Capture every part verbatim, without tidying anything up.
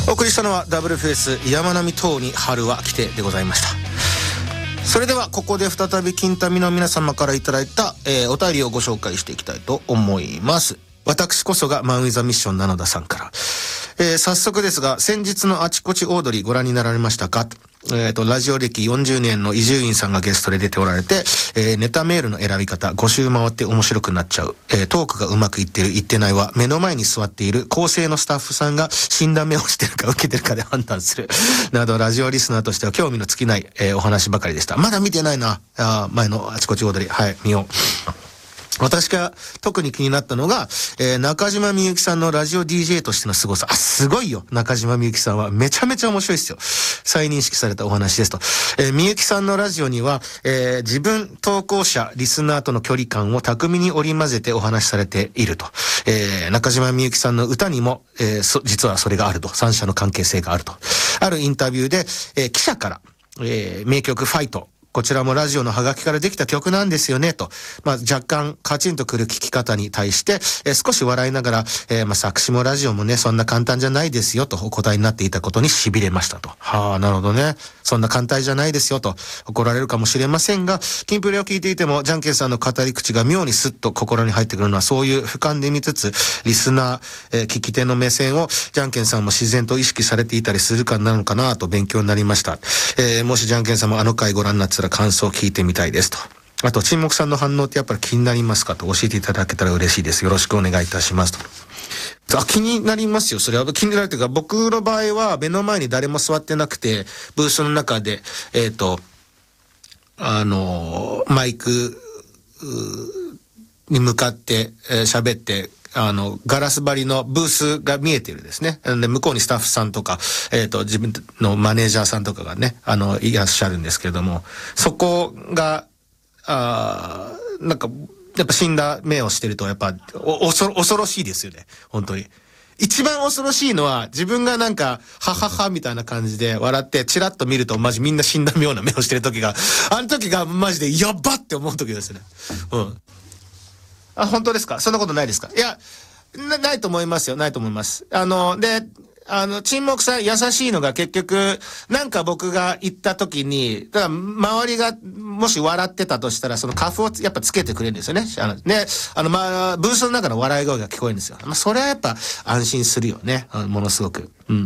お送りしたのはダブルフェイス山並等に春は来てでございました。それではここで再び金民の皆様からいただいた、えー、お便りをご紹介していきたいと思います。私こそがマン・ウィザ・ミッションなのださんから、えー、早速ですが、先日のあちこちオードリーご覧になられましたか？えっと、ラジオ歴よんじゅうねんの伊集院さんがゲストで出ておられて、えー、ネタメールの選び方、ご周回って面白くなっちゃう、えー、トークがうまくいってる、いってないは、目の前に座っている構成のスタッフさんが死んだ目をしてるか受けてるかで判断する。など、ラジオリスナーとしては興味の尽きない、えー、お話ばかりでした。まだ見てないな。あ前のあちこちオードリー。はい、見よう。私が特に気になったのが、えー、中島みゆきさんのラジオ ディージェー としての凄さ。あ、すごいよ。中島みゆきさんはめちゃめちゃ面白いですよ。再認識されたお話ですと。えー、みゆきさんのラジオには、えー、自分、投稿者、リスナーとの距離感を巧みに織り交ぜてお話しされていると。えー、中島みゆきさんの歌にも、えー、そ、実はそれがあると。三者の関係性があると。あるインタビューで、えー、記者から、えー、名曲ファイト。こちらもラジオのハガキからできた曲なんですよねと、まあ、若干カチンとくる聞き方に対して、えー、少し笑いながら、えー、まあ、作詞もラジオもねそんな簡単じゃないですよとお答えになっていたことに痺れましたと。はあ、なるほどね。そんな簡単じゃないですよと怒られるかもしれませんが、キンプリを聞いていてもジャンケンさんの語り口が妙にスッと心に入ってくるのはそういう俯瞰で見つつリスナー、えー、聞き手の目線をジャンケンさんも自然と意識されていたりするかなのかなと勉強になりました。えー、もしジャンケンさんもあの回ご覧になってたら感想を聞いてみたいですと。あと沈黙さんの反応ってやっぱり気になりますかと教えていただけたら嬉しいです。よろしくお願いいたしますと。あ、気になりますよ。それは気になるというか、僕の場合は目の前に誰も座ってなくてブースの中でえっとあのマイクに向かって喋、えー、ってあの、ガラス張りのブースが見えてるですね。で、向こうにスタッフさんとか、えっと、自分のマネージャーさんとかがね、あの、いらっしゃるんですけれども、そこが、あなんか、やっぱ死んだ目をしてると、やっぱ、お、恐ろ、恐ろしいですよね。本当に。一番恐ろしいのは、自分がなんか、はははみたいな感じで笑って、チラッと見ると、マジみんな死んだような目をしてる時が、あの時がマジでやばって思う時ですね。うん。あ、本当ですか？そんなことないですか？いや、な、ないと思いますよ。ないと思います。あの、で、あの、沈黙さん優しいのが結局、なんか僕が言った時に、だから周りがもし笑ってたとしたら、そのカフをやっぱつけてくれるんですよね。あの、ね、あの、まあ、ブースの中の笑い声が聞こえるんですよ。まあ、それはやっぱ安心するよね。ものすごく。うん。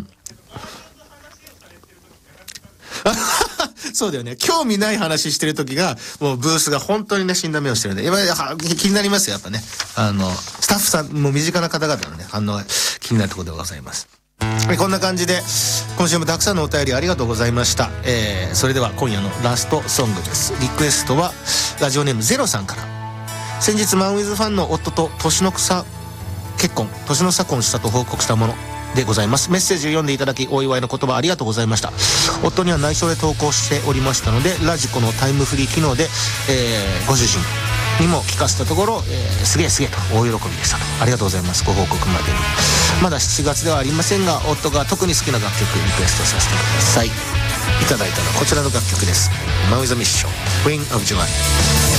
そうだよね。興味ない話してる時が、もうブースが本当にね、死んだ目をしてるんで、やっぱり気になりますよ、やっぱね。あの、スタッフさん、もう身近な方々のね、反応が気になるところでございます。こんな感じで、今週もたくさんのお便りありがとうございました。えー、それでは今夜のラストソングです。リクエストは、ラジオネームゼロさんから。先日、マンウィズファンの夫と年の差結婚、年の差婚したと報告したもの。でございます。メッセージを読んでいただきお祝いの言葉ありがとうございました。夫には内緒で投稿しておりましたので、ラジコのタイムフリー機能で、えー、ご主人にも聞かせたところ、えー、すげえすげえと大喜びでしたと。ありがとうございます。ご報告までに。まだしちがつではありませんが、夫が特に好きな楽曲リクエストさせてください。いただいたのはこちらの楽曲です。マンウィザミッション Ring of July。